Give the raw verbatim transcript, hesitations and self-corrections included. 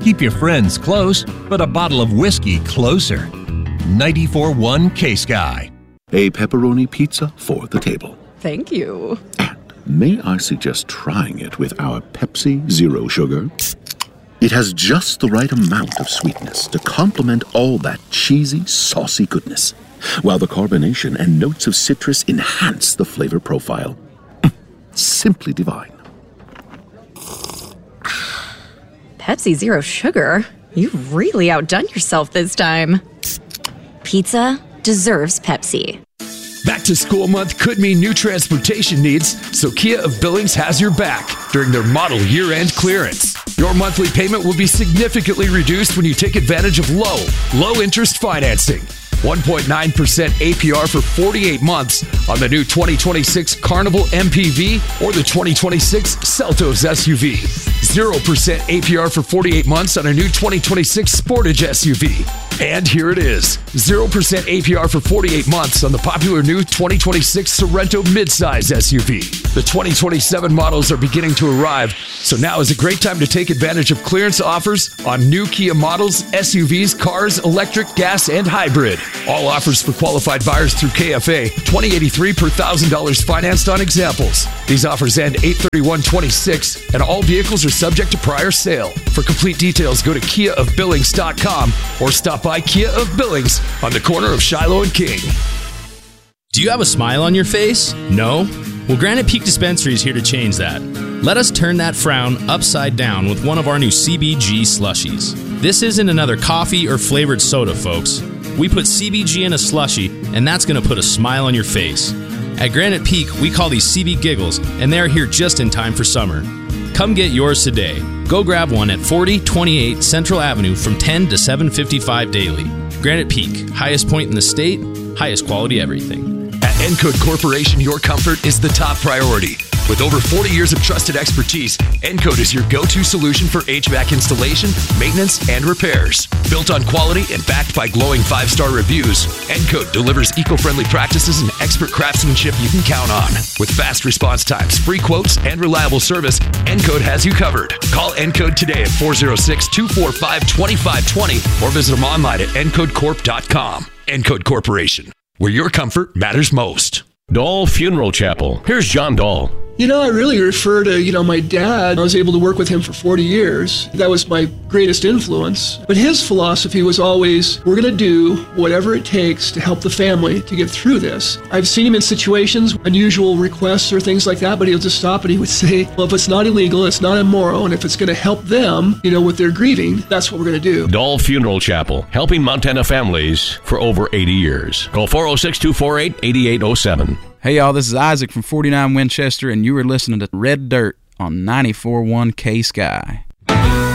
Keep your friends close, but a bottle of whiskey closer. ninety-four point one K-Sky. A pepperoni pizza for the table. Thank you. And may I suggest trying it with our Pepsi Zero Sugar? It has just the right amount of sweetness to complement all that cheesy, saucy goodness, while the carbonation and notes of citrus enhance the flavor profile. Simply divine. Pepsi Zero Sugar? You've really outdone yourself this time. Pizza deserves Pepsi. Back to school month could mean new transportation needs, so Kia of Billings has your back during their model year-end clearance. Your monthly payment will be significantly reduced when you take advantage of low, low-interest financing. one point nine percent A P R for forty-eight months on the new twenty twenty-six Carnival M P V or the twenty twenty-six Seltos S U V. zero percent A P R for forty-eight months on a new twenty twenty-six Sportage S U V. And here it is, zero percent A P R for forty-eight months on the popular new twenty twenty-six Sorento midsize S U V. The twenty twenty-seven models are beginning to arrive, so now is a great time to take advantage of clearance offers on new Kia models, S U Vs, cars, electric, gas, and hybrid. All offers for qualified buyers through K F A, twenty eighty-three per one thousand dollars financed on examples. These offers end eight thirty-one twenty-six, and all vehicles are subject to prior sale. For complete details, go to kia of billings dot com or stop by Kia of Billings on the corner of Shiloh and King. Do you have a smile on your face? No? Well, Granite Peak Dispensary is here to change that. Let us turn that frown upside down with one of our new C B G slushies. This isn't another coffee or flavored soda, folks. We put C B G in a slushie, and that's going to put a smile on your face. At Granite Peak, we call these C B Giggles, and they're here just in time for summer. Come get yours today. Go grab one at forty twenty-eight Central Avenue from ten to seven fifty-five daily. Granite Peak, highest point in the state, highest quality everything. At Encode Corporation, your comfort is the top priority. With over forty years of trusted expertise, Encode is your go-to solution for H V A C installation, maintenance, and repairs. Built on quality and backed by glowing five-star reviews, Encode delivers eco-friendly practices and expert craftsmanship you can count on. With fast response times, free quotes, and reliable service, Encode has you covered. Call Encode today at four oh six, two four five, two five two zero or visit them online at encode corp dot com. Encode Corporation, where your comfort matters most. Dahl Funeral Chapel. Here's John Dahl. You know, I really refer to, you know, my dad. I was able to work with him for forty years. That was my greatest influence. But his philosophy was always, we're going to do whatever it takes to help the family to get through this. I've seen him in situations, unusual requests or things like that, but he'll just stop and he would say, well, if it's not illegal, it's not immoral, and if it's going to help them, you know, with their grieving, that's what we're going to do. Dahl Funeral Chapel, helping Montana families for over eighty years. Call four oh six, two four eight, eight eight oh seven. Hey y'all, this is Isaac from forty-nine Winchester, and you are listening to Red Dirt on ninety-four point one K-Sky.